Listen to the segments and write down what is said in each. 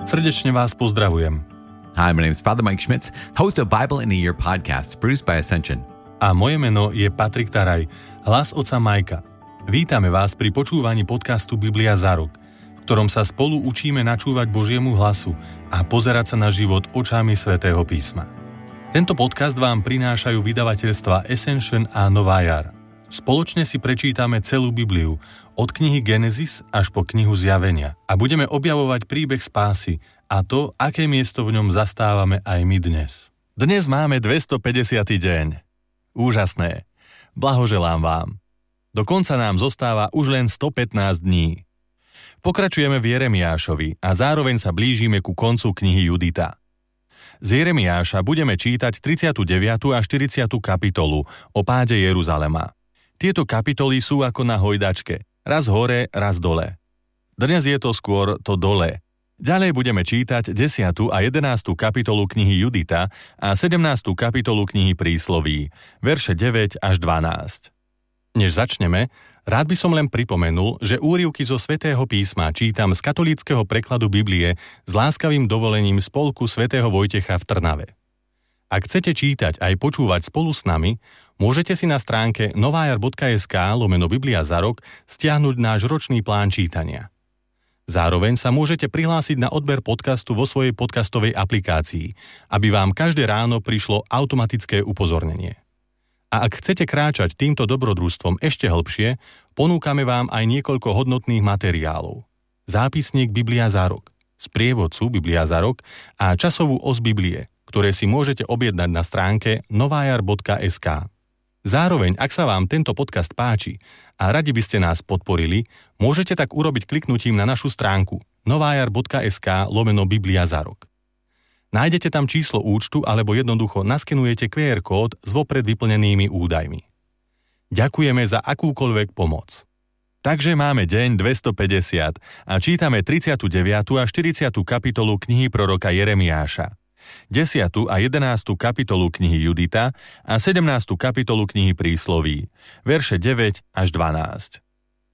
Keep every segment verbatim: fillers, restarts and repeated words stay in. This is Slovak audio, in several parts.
Srdečne vás pozdravujem. Hi, my name is Father Mike Schmitz, host of Bible in a Year podcast, produced by Ascension. A moje meno je Patrik Taraj, hlas otca Majka. Vítame vás pri počúvaní podcastu Biblia za rok, v ktorom sa spolu učíme načúvať Božiemu hlasu a pozerať sa na život očami Svätého písma. Tento podcast vám prinášajú vydavateľstva Ascension a Nová jar. Spoločne si prečítame celú Bibliu, od knihy Genesis až po knihu Zjavenia a budeme objavovať príbeh spásy a to, aké miesto v ňom zastávame aj my dnes. Dnes máme dvestopäťdesiaty deň. Úžasné. Blahoželám vám. Do konca nám zostáva už len stopätnásť dní. Pokračujeme v Jeremiášovi a zároveň sa blížime ku koncu knihy Judita. Z Jeremiáša budeme čítať tridsiatu deviatu a štyridsiatu kapitolu o páde Jeruzalema. Tieto kapitoly sú ako na hojdačke. Raz hore, raz dole. Dnes je to skôr to dole. Ďalej budeme čítať desiatu a jedenástu kapitolu knihy Judita a sedemnástu kapitolu knihy Prísloví, verše deväť až dvanásť. Než začneme, rád by som len pripomenul, že úryvky zo Svätého písma čítam z katolíckeho prekladu Biblie s láskavým dovolením Spolku svätého Vojtecha v Trnave. Ak chcete čítať aj počúvať spolu s nami, môžete si na stránke novajar bodka es ká lomeno Biblia za rok stiahnuť náš ročný plán čítania. Zároveň sa môžete prihlásiť na odber podcastu vo svojej podcastovej aplikácii, aby vám každé ráno prišlo automatické upozornenie. A ak chcete kráčať týmto dobrodružstvom ešte hlbšie, ponúkame vám aj niekoľko hodnotných materiálov. Zápisník Biblia za rok, sprievodcu Biblia za rok a časovú os Biblie, ktoré si môžete objednať na stránke novajar bodka es ká. Zároveň, ak sa vám tento podcast páči a radi by ste nás podporili, môžete tak urobiť kliknutím na našu stránku novajar bodka es ká lomeno Biblia za rok. Nájdete tam číslo účtu alebo jednoducho naskenujete kú er kód s vopred vyplnenými údajmi. Ďakujeme za akúkoľvek pomoc. Takže máme deň dvestopäťdesiat a čítame tridsiatu deviatu a štyridsiatu kapitolu knihy proroka Jeremiáša, desiatu a jedenástu kapitolu knihy Judita a sedemnástu kapitolu knihy Prísloví, verše deväť až dvanásť.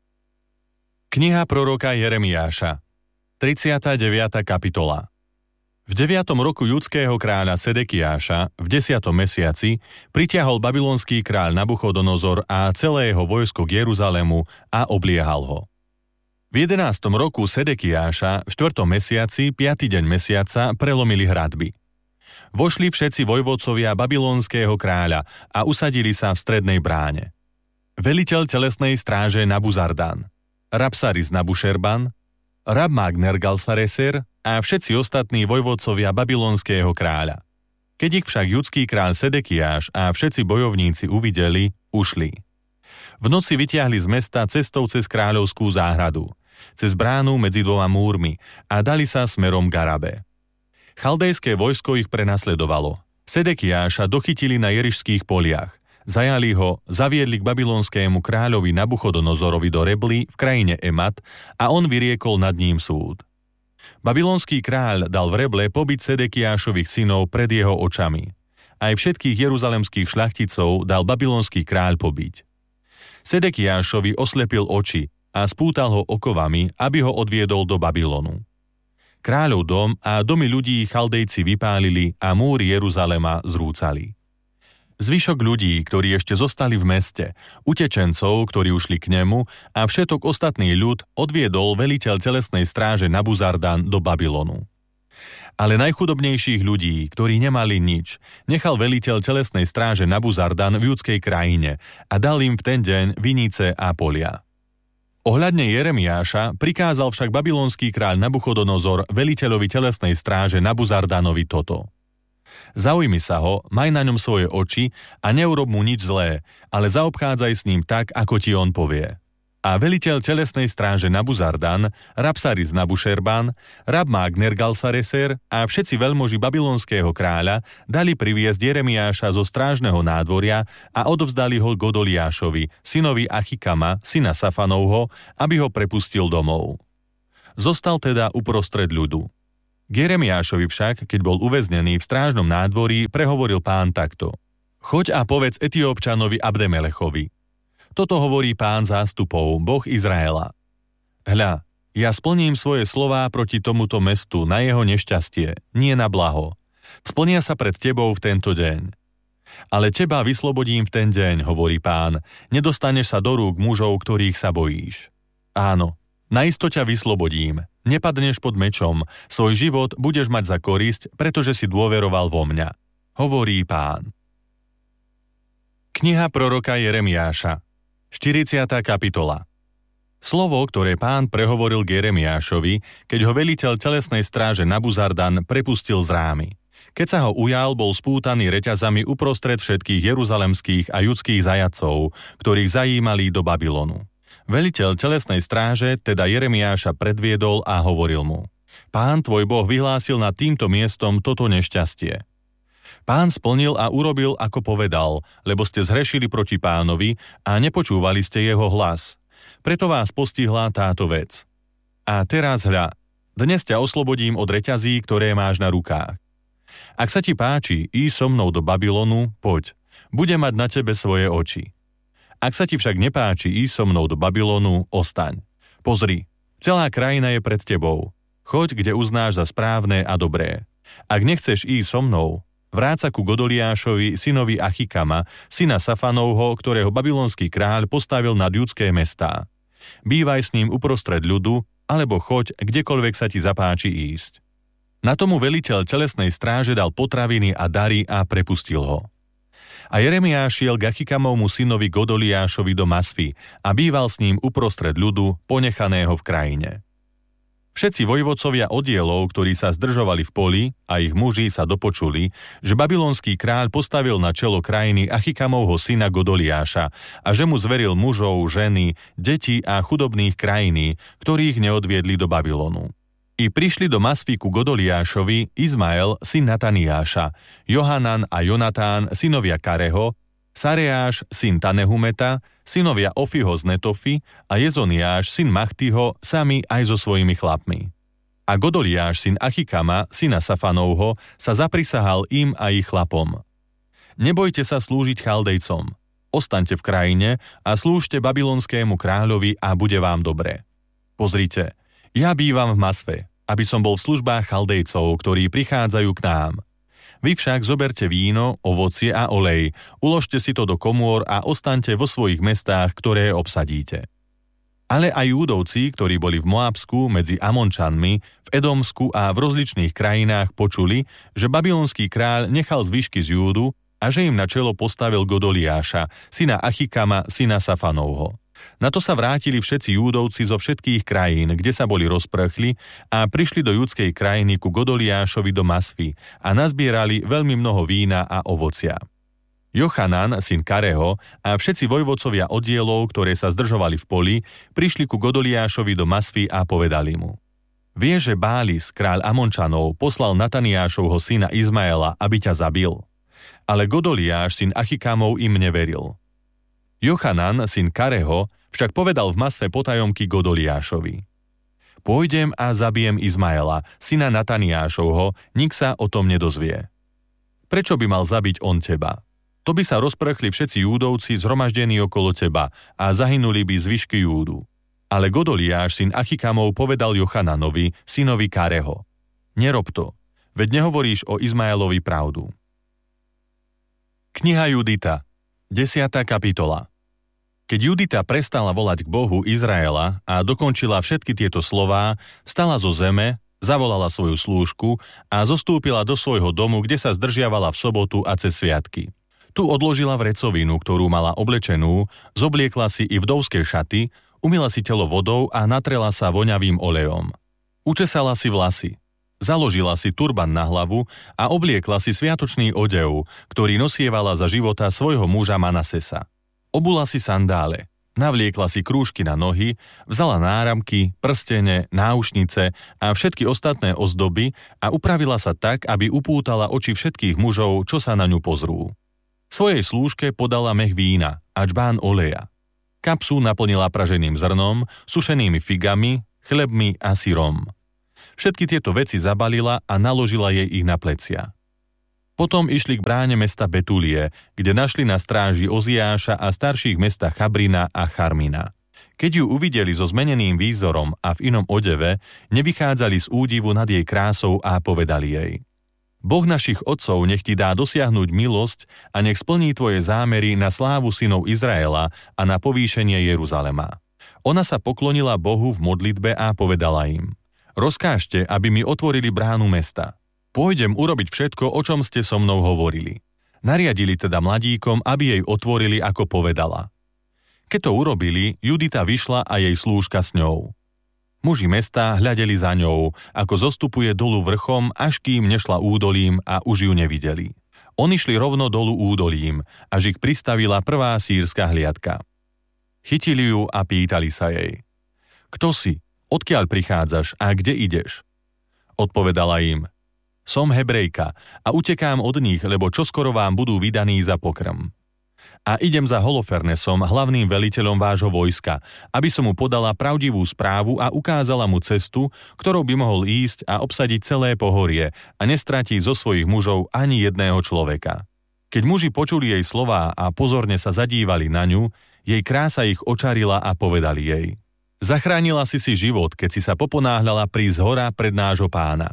Kniha proroka Jeremiáša, tridsiata deviata kapitola. V deviatom roku judského kráľa Sedekiáša, v desiatom mesiaci, pritiahol babylonský kráľ Nabuchodonozor a celé jeho vojsko k Jeruzalému a obliehal ho. V jedenástom roku Sedekiáša, v štvrtom mesiaci, piaty deň mesiaca, prelomili hradby. Vošli všetci vojvodcovia babylonského kráľa a usadili sa v strednej bráne. Veliteľ telesnej stráže Nabuzardan, Rabsaris Nabušerban, Rabmák Nergal-Sareser a všetci ostatní vojvodcovia babylonského kráľa. Keď ich však judský kráľ Sedekiáš a všetci bojovníci uvideli, ušli. V noci vytiahli z mesta cestou cez kráľovskú záhradu, cez bránu medzi dvoma múrmi a dali sa smerom k Arabe. Chaldejské vojsko ich prenasledovalo. Sedekiáša dochytili na Jerišských poliach. Zajali ho, zaviedli k babylonskému kráľovi Nabuchodonozorovi do Rebly v krajine Emat a on vyriekol nad ním súd. Babylonský kráľ dal v Reble pobiť Sedekiášových synov pred jeho očami. Aj všetkých jeruzalemských šľachticov dal babylonský kráľ pobiť. Sedekiášovi oslepil oči a spútal ho okovami, aby ho odviedol do Babylonu. Kráľov dom a domy ľudí Chaldejci vypálili a múry Jeruzalema zrúcali. Zvyšok ľudí, ktorí ešte zostali v meste, utečencov, ktorí ušli k nemu a všetok ostatný ľud odviedol veliteľ telesnej stráže Nabuzardan do Babylonu. Ale najchudobnejších ľudí, ktorí nemali nič, nechal veliteľ telesnej stráže Nabuzardan v judskej krajine a dal im v ten deň vinice a polia. Ohľadne Jeremiáša prikázal však babylonský kráľ Nabuchodonozor veliteľovi telesnej stráže Nabuzardanovi toto. Zaujmi sa ho, maj na ňom svoje oči a neurob mu nič zlé, ale zaobchádzaj s ním tak, ako ti on povie. A veliteľ telesnej stráže Nabuzardan, Rabsaris Nabušerban, Rabmák Nergal-Sareser a všetci veľmoži babylonského kráľa dali priviesť Jeremiáša zo strážneho nádvoria a odovzdali ho Godoliášovi, synovi Achikama, syna Safanovho, aby ho prepustil domov. Zostal teda uprostred ľudu. K Jeremiášovi však, keď bol uväznený v strážnom nádvorí, prehovoril Pán takto. Choď a povedz Etiópčanovi Abdemelechovi. Toto hovorí Pán zástupov, Boh Izraela. Hľa, Ja splním svoje slová proti tomuto mestu na jeho nešťastie, nie na blaho. Splnia sa pred tebou v tento deň. Ale teba vyslobodím v ten deň, hovorí Pán, nedostaneš sa do rúk mužov, ktorých sa bojíš. Áno, naisto ťa vyslobodím, nepadneš pod mečom, svoj život budeš mať za korisť, pretože si dôveroval vo mňa, hovorí Pán. Kniha proroka Jeremiáša, štyridsiata kapitola. Slovo, ktoré Pán prehovoril k Jeremiášovi, keď ho veliteľ telesnej stráže Nabuzardan prepustil z rámy. Keď sa ho ujal, bol spútaný reťazami uprostred všetkých jeruzalemských a judských zajatcov, ktorých zajímali do Babylonu. Veliteľ telesnej stráže teda Jeremiáša predviedol a hovoril mu: Pán tvoj Boh vyhlásil nad týmto miestom toto nešťastie. Pán splnil a urobil, ako povedal, lebo ste zhrešili proti Pánovi a nepočúvali ste jeho hlas. Preto vás postihla táto vec. A teraz hľa, dnes ťa oslobodím od reťazí, ktoré máš na rukách. Ak sa ti páči ísť so mnou do Babylonu, poď, budem mať na tebe svoje oči. Ak sa ti však nepáči ísť so mnou do Babylonu, ostaň. Pozri, celá krajina je pred tebou. Choď, kde uznáš za správne a dobré. Ak nechceš ísť so mnou, vráť sa ku Godoliášovi, synovi Achikama, syna Safanovho, ktorého babylonský kráľ postavil nad judské mestá. Bývaj s ním uprostred ľudu, alebo choď, kdekoľvek sa ti zapáči ísť. Na tomu veliteľ telesnej stráže dal potraviny a dary a prepustil ho. A Jeremiáš šiel k Achikamovmu synovi Godoliášovi do Masfy a býval s ním uprostred ľudu, ponechaného v krajine. Všetci vojvodcovia oddielov, ktorí sa zdržovali v poli, a ich muži sa dopočuli, že babylonský kráľ postavil na čelo krajiny Achikamovho syna Godoliáša a že mu zveril mužov, ženy, deti a chudobných krajiny, ktorých neodviedli do Babylonu. I prišli do Masfy ku Godoliášovi Izmael, syn Nataniáša, Johanan a Jonatán, synovia Kareho, Sareáš, syn Tanehumeta, synovia Ofiho z Netofy a Jezoniáš, syn Machtyho, sami aj so svojimi chlapmi. A Godoliáš, syn Achikama, syna Safanovho, sa zaprisahal im a ich chlapom. Nebojte sa slúžiť Chaldejcom. Ostaňte v krajine a slúžte babylonskému kráľovi a bude vám dobre. Pozrite, ja bývam v Masfe, aby som bol v službách Chaldejcov, ktorí prichádzajú k nám. Vy však zoberte víno, ovocie a olej, uložte si to do komôr a ostaňte vo svojich mestách, ktoré obsadíte. Ale aj Júdovci, ktorí boli v Moabsku medzi Amončanmi, v Edomsku a v rozličných krajinách počuli, že babylonský kráľ nechal zvyšky z Júdu a že im na čelo postavil Godoliáša, syna Achikama, syna Safanovho. Na to sa vrátili všetci Júdovci zo všetkých krajín, kde sa boli rozprchli a prišli do judskej krajiny ku Godoliášovi do Masfy a nazbierali veľmi mnoho vína a ovocia. Jochanan, syn Kareho, a všetci vojvodcovia oddielov, ktoré sa zdržovali v poli, prišli ku Godoliášovi do Masfy a povedali mu: Vie, že Bális, kráľ Amončanov, poslal Nataniášovho syna Izmaela, aby ťa zabil. Ale Godoliáš, syn Achikamov, im neveril. Jochanan, syn Kareho, však povedal v Masfe potajomky Godoliášovi: Pôjdem a zabijem Izmaela, syna Nataniášovho, nik sa o tom nedozvie. Prečo by mal zabiť on teba? To by sa rozprchli všetci Júdovci zhromaždení okolo teba a zahynuli by zvyšky Júdu. Ale Godoliáš, syn Achikamov, povedal Jochananovi, synovi Kareho: Nerob to, veď nehovoríš o Izmaelovi pravdu. Kniha Judita, desiata kapitola. Keď Judita prestala volať k Bohu Izraela a dokončila všetky tieto slová, stala zo zeme, zavolala svoju slúžku a zostúpila do svojho domu, kde sa zdržiavala v sobotu a cez sviatky. Tu odložila vrecovinu, ktorú mala oblečenú, zobliekla si i vdovské šaty, umyla si telo vodou a natrela sa voňavým olejom. Učesala si vlasy, založila si turban na hlavu a obliekla si sviatočný odev, ktorý nosievala za života svojho muža Manasesa. Obula si sandále, navliekla si krúžky na nohy, vzala náramky, prstene, náušnice a všetky ostatné ozdoby a upravila sa tak, aby upútala oči všetkých mužov, čo sa na ňu pozrú. Svojej slúžke podala mech vína a džbán oleja. Kapsu naplnila praženým zrnom, sušenými figami, chlebmi a syrom. Všetky tieto veci zabalila a naložila jej ich na plecia. Potom išli k bráne mesta Betúlie, kde našli na stráži Oziáša a starších mesta Chabrina a Charmina. Keď ju uvideli so zmeneným výzorom a v inom odeve, nevychádzali z údivu nad jej krásou a povedali jej: Boh našich otcov nech ti dá dosiahnuť milosť a nech splní tvoje zámery na slávu synov Izraela a na povýšenie Jeruzalema. Ona sa poklonila Bohu v modlitbe a povedala im: Rozkážte, aby mi otvorili bránu mesta. Pôjdem urobiť všetko, o čom ste so mnou hovorili. Nariadili teda mladíkom, aby jej otvorili, ako povedala. Keď to urobili, Judita vyšla a jej slúžka s ňou. Muži mesta hľadeli za ňou, ako zostupuje dolu vrchom, až kým nešla údolím a už ju nevideli. Oni šli rovno dolu údolím, až ich pristavila prvá sýrska hliadka. Chytili ju a pýtali sa jej: Kto si? Odkiaľ prichádzaš a kde ideš? Odpovedala im: Som Hebrejka a utekám od nich, lebo čoskoro vám budú vydaní za pokrm. A idem za Holofernesom, hlavným veliteľom vášho vojska, aby som mu podala pravdivú správu a ukázala mu cestu, ktorou by mohol ísť a obsadiť celé pohorie a nestratí zo svojich mužov ani jedného človeka. Keď muži počuli jej slová a pozorne sa zadívali na ňu, jej krása ich očarila a povedali jej: Zachránila si si život, keď si sa poponáhľala prísť hora pred nášho pána.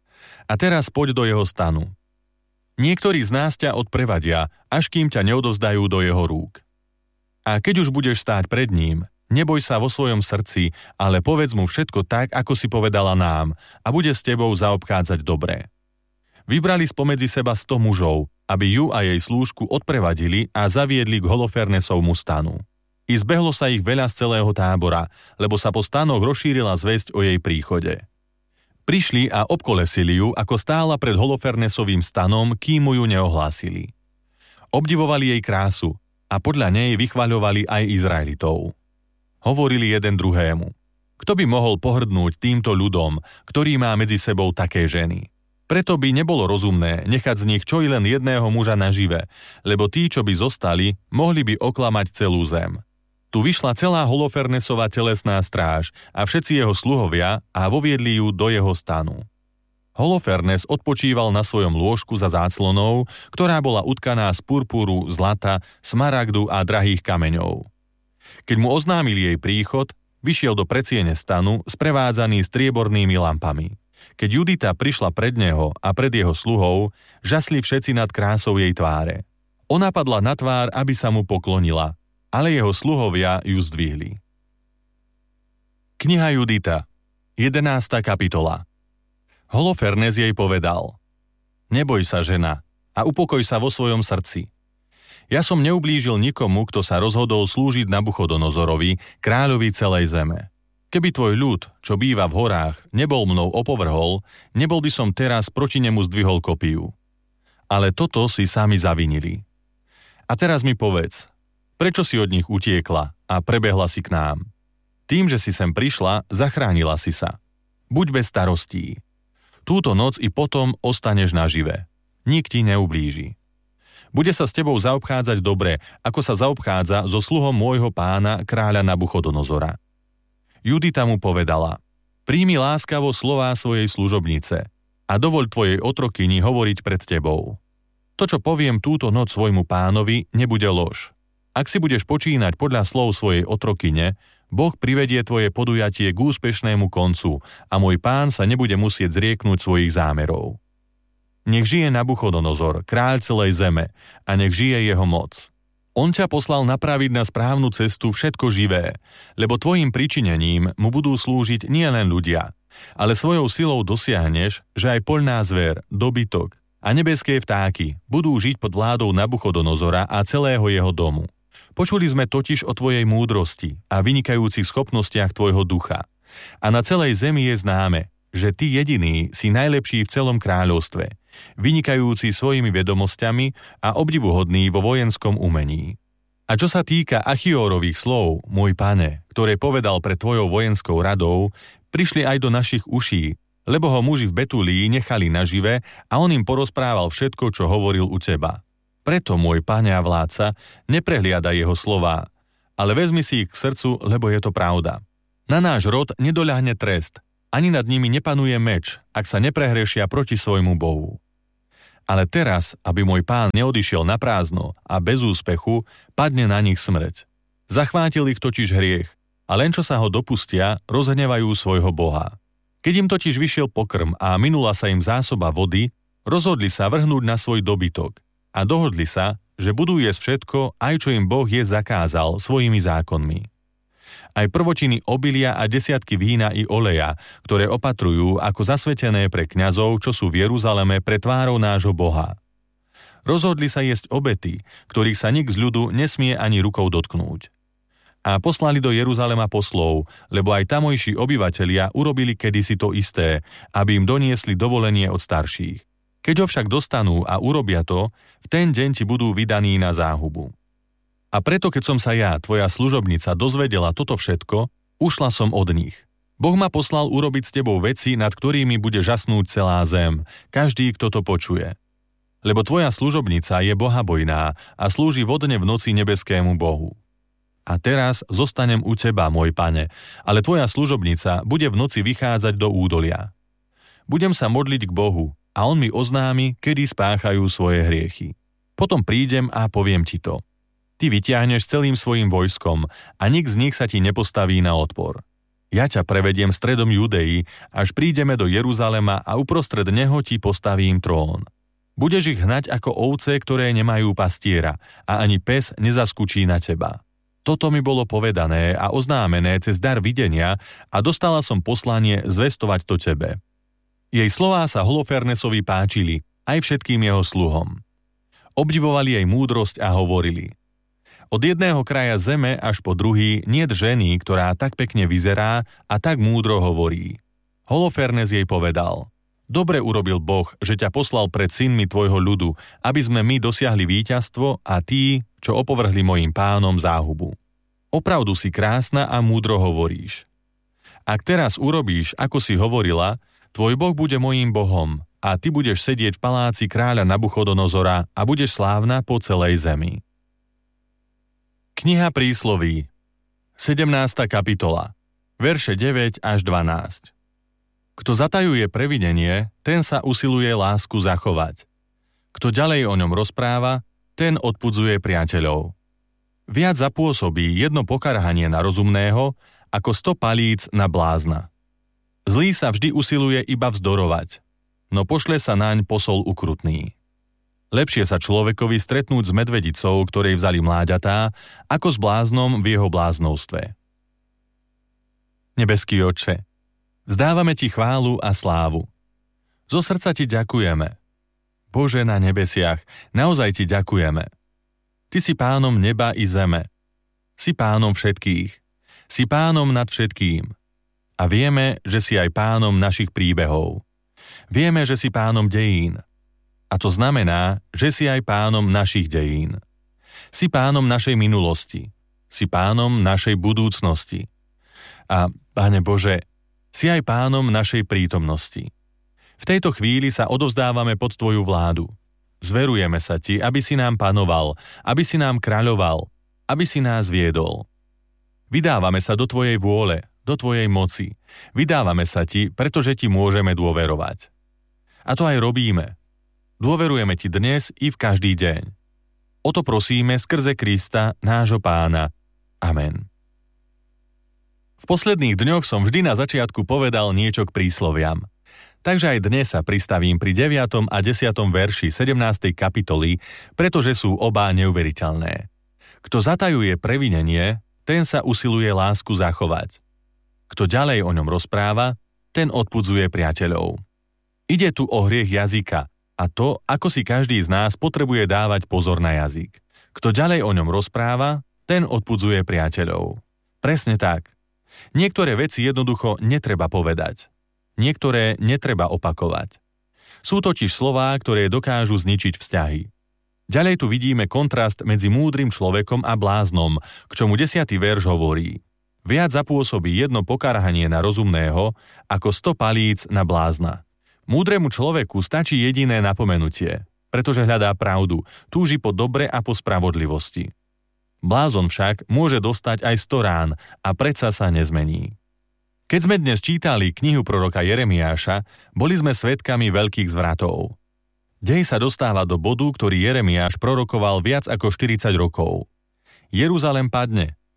A teraz poď do jeho stanu. Niektorí z nás ťa odprevadia, až kým ťa neodovzdajú do jeho rúk. A keď už budeš stáť pred ním, neboj sa vo svojom srdci, ale povedz mu všetko tak, ako si povedala nám, a bude s tebou zaobchádzať dobre. Vybrali spomedzi seba sto mužov, aby ju a jej slúžku odprevadili a zaviedli k Holofernesovmu stanu. I zbehlo sa ich veľa z celého tábora, lebo sa po stanoch rozšírila zvesť o jej príchode. Prišli a obkolesili ju, ako stála pred Holofernesovým stanom, kým mu ju neohlásili. Obdivovali jej krásu a podľa nej vychvaľovali aj Izraelitov. Hovorili jeden druhému: Kto by mohol pohrdnúť týmto ľudom, ktorý má medzi sebou také ženy? Preto by nebolo rozumné nechať z nich čo i len jedného muža nažive, lebo tí, čo by zostali, mohli by oklamať celú zem. Tu vyšla celá Holofernesova telesná stráž a všetci jeho sluhovia a voviedli ju do jeho stanu. Holofernes odpočíval na svojom lôžku za záclonou, ktorá bola utkaná z purpuru, zlata, smaragdu a drahých kameňov. Keď mu oznámili jej príchod, vyšiel do predsiene stanu sprevádzaný striebornými lampami. Keď Judita prišla pred neho a pred jeho sluhov, žasli všetci nad krásou jej tváre. Ona padla na tvár, aby sa mu poklonila, ale jeho sluhovia ju zdvihli. Kniha Judita, jedenásta kapitola. Holofernes jej povedal: Neboj sa, žena, a upokoj sa vo svojom srdci. Ja som neublížil nikomu, kto sa rozhodol slúžiť Nabuchodonozorovi, kráľovi celej zeme. Keby tvoj ľud, čo býva v horách, nebol mnou opovrhol, nebol by som teraz proti nemu zdvihol kopiu. Ale toto si sami zavinili. A teraz mi povedz, prečo si od nich utiekla a prebehla si k nám? Tým, že si sem prišla, zachránila si sa. Buď bez starostí. Túto noc i potom ostaneš nažive. Nik ti neublíži. Bude sa s tebou zaobchádzať dobre, ako sa zaobchádza so sluhom môjho pána, kráľa Nabuchodonozora. Judita mu povedala: Príjmi láskavo slová svojej služobnice a dovoľ tvojej otrokyni hovoriť pred tebou. To, čo poviem túto noc svojmu pánovi, nebude lož. Ak si budeš počínať podľa slov svojej otrokyne, Boh privedie tvoje podujatie k úspešnému koncu a môj pán sa nebude musieť zrieknúť svojich zámerov. Nech žije Nabuchodonozor, kráľ celej zeme, a nech žije jeho moc. On ťa poslal napraviť na správnu cestu všetko živé, lebo tvojim pričinením mu budú slúžiť nie len ľudia, ale svojou silou dosiahneš, že aj poľná zver, dobytok a nebeské vtáky budú žiť pod vládou Nabuchodonozora a celého jeho domu. Počuli sme totiž o tvojej múdrosti a vynikajúcich schopnostiach tvojho ducha. A na celej zemi je známe, že ty jediný si najlepší v celom kráľovstve, vynikajúci svojimi vedomosťami a obdivuhodný vo vojenskom umení. A čo sa týka Achiorových slov, môj pane, ktoré povedal pred tvojou vojenskou radou, prišli aj do našich uší, lebo ho muži v Betúlii nechali nažive a on im porozprával všetko, čo hovoril u teba. Preto, môj páne a vládca, neprehliadaj jeho slová, ale vezmi si ich k srdcu, lebo je to pravda. Na náš rod nedoľahne trest, ani nad nimi nepanuje meč, ak sa neprehrešia proti svojmu Bohu. Ale teraz, aby môj pán neodišiel na prázdno a bez úspechu, padne na nich smrť. Zachvátil ich totiž hriech a len čo sa ho dopustia, rozhnevajú svojho Boha. Keď im totiž vyšiel pokrm a minula sa im zásoba vody, rozhodli sa vrhnúť na svoj dobytok a dohodli sa, že budú jesť všetko, aj čo im Boh je zakázal svojimi zákonmi. Aj prvotiny obilia a desiatky vína i oleja, ktoré opatrujú ako zasvetené pre kňazov, čo sú v Jeruzaleme pre tvárou nášho Boha. Rozhodli sa jesť obety, ktorých sa nik z ľudu nesmie ani rukou dotknúť. A poslali do Jeruzalema poslov, lebo aj tamojší obyvatelia urobili kedysi to isté, aby im doniesli dovolenie od starších. Keď ho však dostanú a urobia to, v ten deň ti budú vydaní na záhubu. A preto, keď som sa ja, tvoja služobnica, dozvedela toto všetko, ušla som od nich. Boh ma poslal urobiť s tebou veci, nad ktorými bude žasnúť celá zem, každý, kto to počuje. Lebo tvoja služobnica je bohabojná a slúži vodne v noci nebeskému Bohu. A teraz zostanem u teba, môj pane, ale tvoja služobnica bude v noci vychádzať do údolia. Budem sa modliť k Bohu a on mi oznámi, kedy spáchajú svoje hriechy. Potom prídem a poviem ti to. Ty vyťahneš celým svojim vojskom a nik z nich sa ti nepostaví na odpor. Ja ťa prevediem stredom Judei, až prídeme do Jeruzalema a uprostred neho ti postavím trón. Budeš ich hnať ako ovce, ktoré nemajú pastiera, a ani pes nezaskučí na teba. Toto mi bolo povedané a oznámené cez dar videnia a dostala som poslanie zvestovať to tebe. Jej slová sa Holofernesovi páčili, aj všetkým jeho sluhom. Obdivovali jej múdrosť a hovorili: Od jedného kraja zeme až po druhý niet ženy, ktorá tak pekne vyzerá a tak múdro hovorí. Holofernes jej povedal: Dobre urobil Boh, že ťa poslal pred synmi tvojho ľudu, aby sme my dosiahli víťazstvo a tí, čo opovrhli mojim pánom, záhubu. Opravdu si krásna a múdro hovoríš. Ak teraz urobíš, ako si hovorila, tvoj Boh bude mojím Bohom a ty budeš sedieť v paláci kráľa Nabuchodonozora a budeš slávna po celej zemi. Kniha prísloví, sedemnásta kapitola, verše deväť až dvanásť. Kto zatajuje previnenie, ten sa usiluje lásku zachovať. Kto ďalej o ňom rozpráva, ten odpudzuje priateľov. Viac zapôsobí jedno pokarhanie na rozumného, ako sto palíc na blázna. Zlý sa vždy usiluje iba vzdorovať, no pošle sa naň posol ukrutný. Lepšie sa človekovi stretnúť s medvedicou, ktorej vzali mláďatá, ako s bláznom v jeho bláznovstve. Nebeský Otče, vzdávame ti chválu a slávu. Zo srdca ti ďakujeme. Bože na nebesiach, naozaj ti ďakujeme. Ty si pánom neba i zeme. Si pánom všetkých. Si pánom nad všetkým. A vieme, že si aj pánom našich príbehov. Vieme, že si pánom dejín. A to znamená, že si aj pánom našich dejín. Si pánom našej minulosti. Si pánom našej budúcnosti. A, Pane Bože, si aj pánom našej prítomnosti. V tejto chvíli sa odovzdávame pod tvoju vládu. Zverujeme sa ti, aby si nám panoval, aby si nám kráľoval, aby si nás viedol. Vydávame sa do tvojej vôle, do tvojej moci. Vydávame sa ti, pretože ti môžeme dôverovať. A to aj robíme. Dôverujeme ti dnes i v každý deň. O to prosíme skrze Krista, nášho Pána. Amen. V posledných dňoch som vždy na začiatku povedal niečo k prísloviam. Takže aj dnes sa pristavím pri deviatom a desiatom verši sedemnástej kapitoly, pretože sú oba neuveriteľné. Kto zatajuje previnenie, ten sa usiluje lásku zachovať. Kto ďalej o ňom rozpráva, ten odpudzuje priateľov. Ide tu o hriech jazyka a to, ako si každý z nás potrebuje dávať pozor na jazyk. Kto ďalej o ňom rozpráva, ten odpudzuje priateľov. Presne tak. Niektoré veci jednoducho netreba povedať. Niektoré netreba opakovať. Sú totiž slová, ktoré dokážu zničiť vzťahy. Ďalej tu vidíme kontrast medzi múdrym človekom a bláznom, k čomu desiatý verš hovorí. Viac zapôsobí jedno pokarhanie na rozumného, ako sto palíc na blázna. Múdremu človeku stačí jediné napomenutie, pretože hľadá pravdu, túži po dobre a po spravodlivosti. Blázon však môže dostať aj sto rán a predsa sa nezmení. Keď sme dnes čítali knihu proroka Jeremiáša, boli sme svedkami veľkých zvratov. Dej sa dostáva do bodu, ktorý Jeremiáš prorokoval viac ako štyridsať rokov. Jeruzalem padne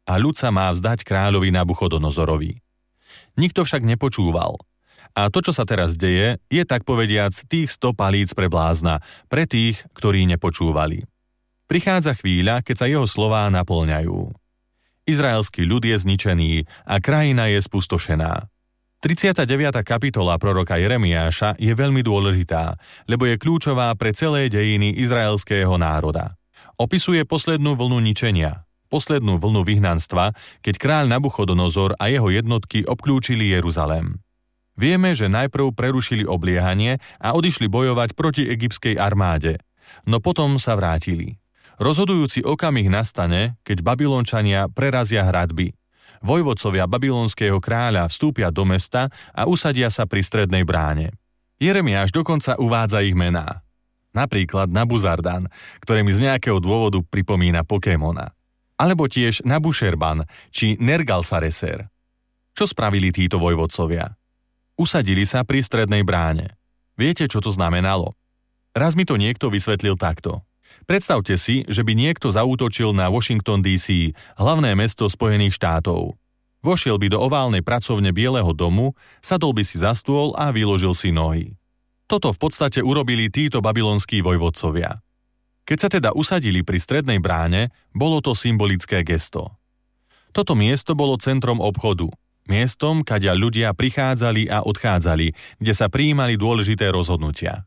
a ľud sa má vzdať kráľovi Nabuchodonozorovi. Nikto však nepočúval. A to, čo sa teraz deje, je tak povediac tých sto palíc pre blázna, pre tých, ktorí nepočúvali. Prichádza chvíľa, keď sa jeho slová naplňajú. Izraelský ľud je zničený a krajina je spustošená. tridsiata deviata kapitola proroka Jeremiáša je veľmi dôležitá, lebo je kľúčová pre celé dejiny izraelského národa. Opisuje poslednú vlnu ničenia, poslednú vlnu vyhnanstva, keď kráľ Nabuchodonozor a jeho jednotky obklúčili Jeruzalém. Vieme, že najprv prerušili obliehanie a odišli bojovať proti egyptskej armáde, no potom sa vrátili. Rozhodujúci okamih nastane, keď Babylončania prerazia hradby. Vojvodcovia babylonského kráľa vstúpia do mesta a usadia sa pri strednej bráne. Jeremiáš dokonca uvádza ich mená. Napríklad Nabuzardan, ktorý mi z nejakého dôvodu pripomína Pokémona. Alebo tiež Nabušerban či Nergal-Sareser. Čo spravili títo vojvodcovia? Usadili sa pri strednej bráne. Viete, čo to znamenalo? Raz mi to niekto vysvetlil takto. Predstavte si, že by niekto zaútočil na Washington dé cé, hlavné mesto Spojených štátov. Vošiel by do oválnej pracovne Bieleho domu, sadol by si za stôl a vyložil si nohy. Toto v podstate urobili títo babylonskí vojvodcovia. Keď sa teda usadili pri strednej bráne, bolo to symbolické gesto. Toto miesto bolo centrom obchodu, miestom, kadiaľ ľudia prichádzali a odchádzali, kde sa prijímali dôležité rozhodnutia.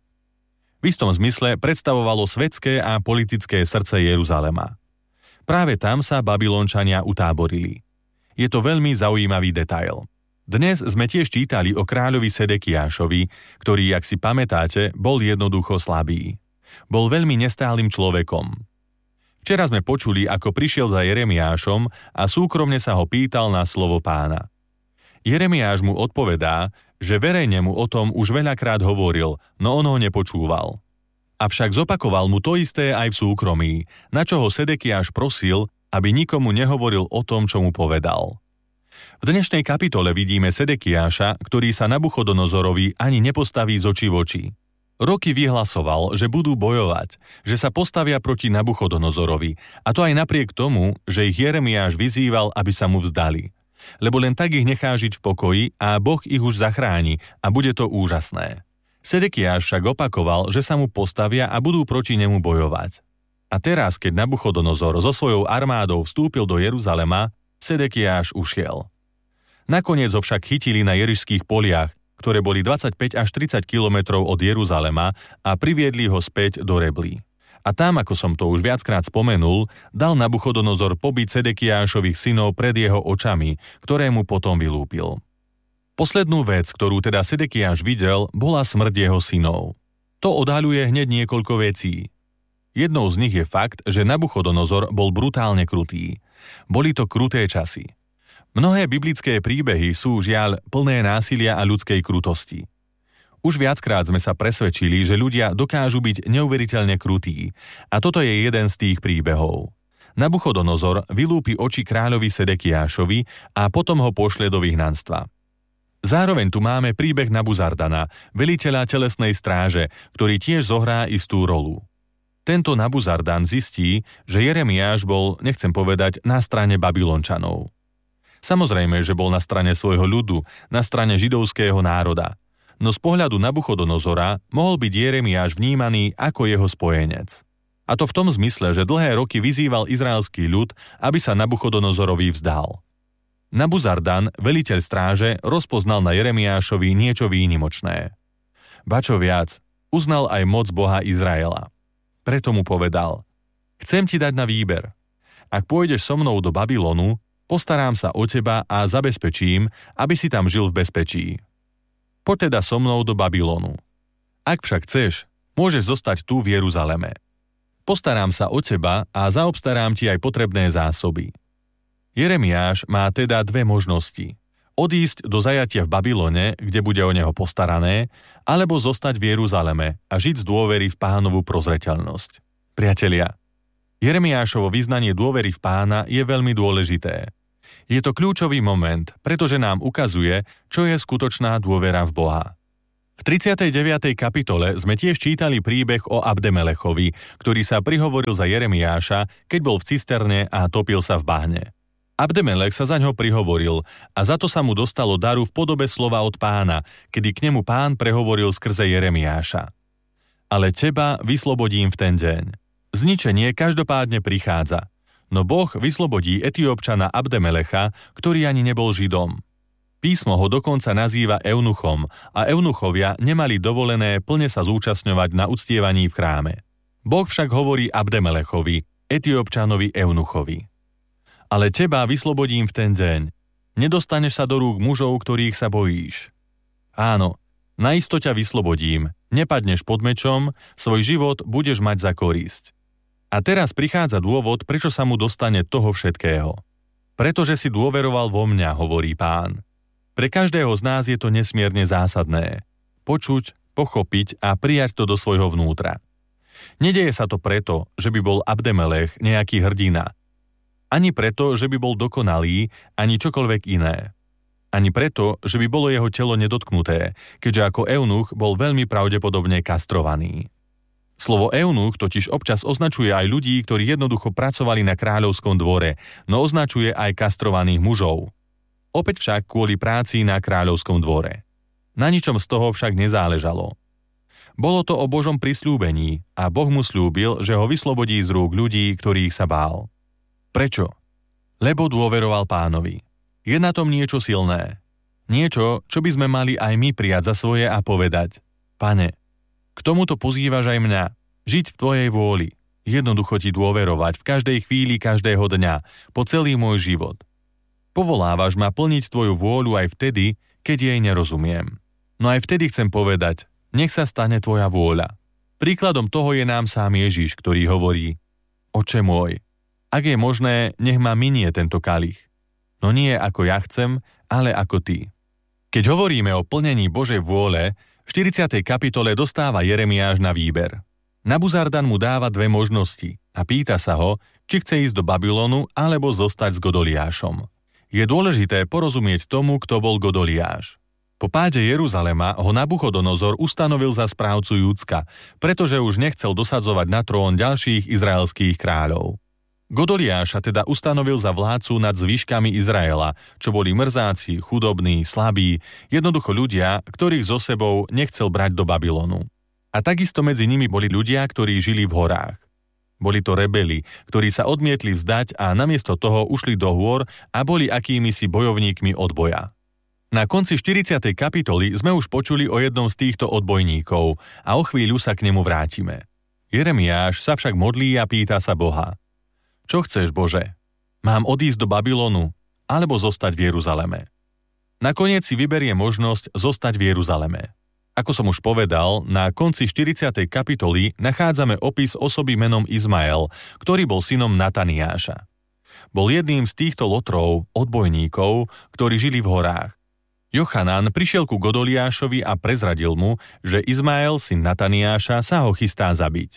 V istom zmysle predstavovalo svetské a politické srdce Jeruzalema. Práve tam sa Babylončania utáborili. Je to veľmi zaujímavý detail. Dnes sme tiež čítali o kráľovi Sedekiášovi, ktorý, ak si pamätáte, bol jednoducho slabý. Bol veľmi nestálym človekom. Včera sme počuli, ako prišiel za Jeremiášom a súkromne sa ho pýtal na slovo Pána. Jeremiáš mu odpovedá, že verejne mu o tom už veľakrát hovoril, no on ho nepočúval. Avšak zopakoval mu to isté aj v súkromí, na čo ho Sedekiáš prosil, aby nikomu nehovoril o tom, čo mu povedal. V dnešnej kapitole vidíme Sedekiáša, ktorý sa Nabuchodonozorovi ani nepostaví z očí v oči. Roky vyhlasoval, že budú bojovať, že sa postavia proti Nabuchodonozorovi, a to aj napriek tomu, že ich Jeremiáš vyzýval, aby sa mu vzdali. Lebo len tak ich nechá žiť v pokoji a Boh ich už zachráni a bude to úžasné. Sedekiáš však opakoval, že sa mu postavia a budú proti nemu bojovať. A teraz, keď Nabuchodonozor so svojou armádou vstúpil do Jeruzalema, Sedekiáš ušiel. Nakoniec ho však chytili na jerišských poliach, ktoré boli dvadsaťpäť až tridsať kilometrov od Jeruzalema, a priviedli ho späť do Reblí. A tam, ako som to už viackrát spomenul, dal Nabuchodonozor pobiť Sedekiášových synov pred jeho očami, ktoré mu potom vylúpil. Poslednú vec, ktorú teda Sedekiáš videl, bola smrť jeho synov. To odhaľuje hneď niekoľko vecí. Jednou z nich je fakt, že Nabuchodonozor bol brutálne krutý. Boli to kruté časy. Mnohé biblické príbehy sú žiaľ plné násilia a ľudskej krutosti. Už viackrát sme sa presvedčili, že ľudia dokážu byť neuveriteľne krutí, a toto je jeden z tých príbehov. Nabuchodonozor vylúpi oči kráľovi Sedekiášovi a potom ho pošle do vyhnanstva. Zároveň tu máme príbeh Nabuzardana, veliteľa telesnej stráže, ktorý tiež zohrá istú rolu. Tento Nabuzardan zistí, že Jeremiáš bol, nechcem povedať, na strane Babylončanov. Samozrejme, že bol na strane svojho ľudu, na strane židovského národa. No z pohľadu Nabuchodonozora mohol byť Jeremiáš vnímaný ako jeho spojenec. A to v tom zmysle, že dlhé roky vyzýval izraelský ľud, aby sa Nabuchodonozorovi vzdal. Nabuzardan, veliteľ stráže, rozpoznal na Jeremiášovi niečo výnimočné. Ba čo viac, uznal aj moc Boha Izraela. Preto mu povedal: Chcem ti dať na výber. Ak pôjdeš so mnou do Babylonu, postarám sa o teba a zabezpečím, aby si tam žil v bezpečí. Poď teda so mnou do Babylonu. Ak však chceš, môžeš zostať tu v Jeruzaleme. Postarám sa o teba a zaobstarám ti aj potrebné zásoby. Jeremiáš má teda dve možnosti. Odísť do zajatia v Babylone, kde bude o neho postarané, alebo zostať v Jeruzaleme a žiť z dôvery v Pánovu prozreteľnosť. Priatelia, Jeremiášovo vyznanie dôvery v Pána je veľmi dôležité. Je to kľúčový moment, pretože nám ukazuje, čo je skutočná dôvera v Boha. V tridsiatej deviatej kapitole sme tiež čítali príbeh o Abdemelechovi, ktorý sa prihovoril za Jeremiáša, keď bol v cisterne a topil sa v bahne. Abdemelech sa zaňho prihovoril a za to sa mu dostalo daru v podobe slova od Pána, kedy k nemu Pán prehovoril skrze Jeremiáša. Ale teba vyslobodím v ten deň. Zničenie každopádne prichádza, no Boh vyslobodí Etiópčana Abdemelecha, ktorý ani nebol Židom. Písmo ho dokonca nazýva eunuchom a eunuchovia nemali dovolené plne sa zúčastňovať na uctievaní v chráme. Boh však hovorí Abdemelechovi, Etiópčanovi eunuchovi. Ale teba vyslobodím v ten deň. Nedostaneš sa do rúk mužov, ktorých sa bojíš. Áno, naisto ťa vyslobodím, nepadneš pod mečom, svoj život budeš mať za korisť. A teraz prichádza dôvod, prečo sa mu dostane toho všetkého. Pretože si dôveroval vo mňa, hovorí Pán. Pre každého z nás je to nesmierne zásadné. Počuť, pochopiť a prijať to do svojho vnútra. Nedeje sa to preto, že by bol Abdemelech nejaký hrdina. Ani preto, že by bol dokonalý, ani čokoľvek iné. Ani preto, že by bolo jeho telo nedotknuté, keďže ako eunuch bol veľmi pravdepodobne kastrovaný. Slovo eunuch totiž občas označuje aj ľudí, ktorí jednoducho pracovali na kráľovskom dvore, no označuje aj kastrovaných mužov. Opäť však kvôli práci na kráľovskom dvore. Na ničom z toho však nezáležalo. Bolo to o Božom prisľúbení a Boh mu sľúbil, že ho vyslobodí z rúk ľudí, ktorých sa bál. Prečo? Lebo dôveroval Pánovi. Je na tom niečo silné. Niečo, čo by sme mali aj my prijať za svoje a povedať: Pane, k tomuto pozývaš aj mňa, žiť v tvojej vôli, jednoducho ti dôverovať v každej chvíli každého dňa, po celý môj život. Povolávaš ma plniť tvoju vôľu aj vtedy, keď jej nerozumiem. No aj vtedy chcem povedať: nech sa stane tvoja vôľa. Príkladom toho je nám sám Ježiš, ktorý hovorí: Oče môj, ak je možné, nech ma minie tento kalich. No nie ako ja chcem, ale ako ty. Keď hovoríme o plnení Božej vôle, v štyridsiatej kapitole dostáva Jeremiáš na výber. Nabuzardan mu dáva dve možnosti a pýta sa ho, či chce ísť do Babylonu alebo zostať s Godoliášom. Je dôležité porozumieť tomu, kto bol Godoliáš. Po páde Jeruzalema ho Nabuchodonozor ustanovil za správcu Júdska, pretože už nechcel dosadzovať na trón ďalších izraelských kráľov. Godoliáša teda ustanovil za vládcu nad zvyškami Izraela, čo boli mrzáci, chudobní, slabí, jednoducho ľudia, ktorých so sebou nechcel brať do Babylonu. A takisto medzi nimi boli ľudia, ktorí žili v horách. Boli to rebeli, ktorí sa odmietli vzdať a namiesto toho ušli do hôr a boli akýmisi bojovníkmi odboja. Na konci štyridsiatej kapitoly sme už počuli o jednom z týchto odbojníkov a o chvíľu sa k nemu vrátime. Jeremiáš sa však modlí a pýta sa Boha: Čo chceš, Bože? Mám odísť do Babylonu alebo zostať v Jeruzaleme? Nakoniec si vyberie možnosť zostať v Jeruzaleme. Ako som už povedal, na konci štyridsiatej kapitoly nachádzame opis osoby menom Izmael, ktorý bol synom Nataniáša. Bol jedným z týchto lotrov, odbojníkov, ktorí žili v horách. Jochanan prišiel ku Godoliášovi a prezradil mu, že Izmael, syn Nataniáša, sa ho chystá zabiť.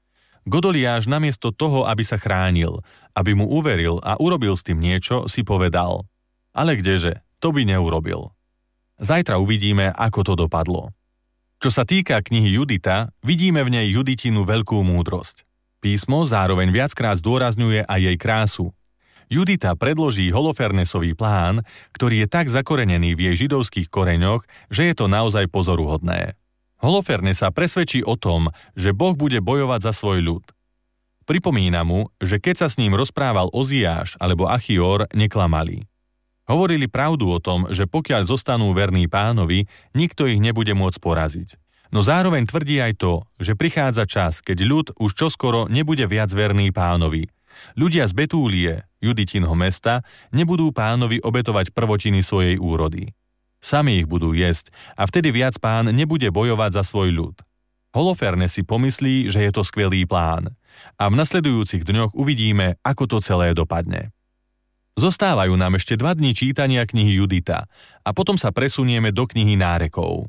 Godoliáš namiesto toho, aby sa chránil, aby mu uveril a urobil s tým niečo, si povedal: Ale kdeže, to by neurobil. Zajtra uvidíme, ako to dopadlo. Čo sa týka knihy Judita, vidíme v nej Juditinu veľkú múdrosť. Písmo zároveň viackrát zdôrazňuje aj jej krásu. Judita predloží Holofernesový plán, ktorý je tak zakorenený v jej židovských koreňoch, že je to naozaj pozoruhodné. Holofernes sa presvedčí o tom, že Boh bude bojovať za svoj ľud. Pripomína mu, že keď sa s ním rozprával Oziáš alebo Achior, neklamali. Hovorili pravdu o tom, že pokiaľ zostanú verní Pánovi, nikto ich nebude môcť poraziť. No zároveň tvrdí aj to, že prichádza čas, keď ľud už čoskoro nebude viac verný Pánovi. Ľudia z Betúlie, Juditinho mesta, nebudú Pánovi obetovať prvotiny svojej úrody. Sami ich budú jesť a vtedy viac Pán nebude bojovať za svoj ľud. Holofernes si pomyslí, že je to skvelý plán a v nasledujúcich dňoch uvidíme, ako to celé dopadne. Zostávajú nám ešte dva dni čítania knihy Judita a potom sa presunieme do knihy Nárekov.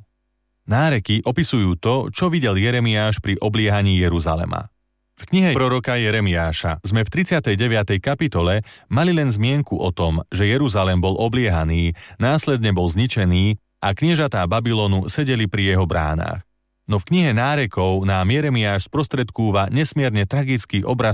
Náreky opisujú to, čo videl Jeremiáš pri obliehaní Jeruzalema. V knihe proroka Jeremiáša sme v tridsiatej deviatej kapitole mali len zmienku o tom, že Jeruzalém bol obliehaný, následne bol zničený a kniežatá Babylonu sedeli pri jeho bránach. No v knihe Nárekov nám Jeremiáš sprostredkúva nesmierne tragický obraz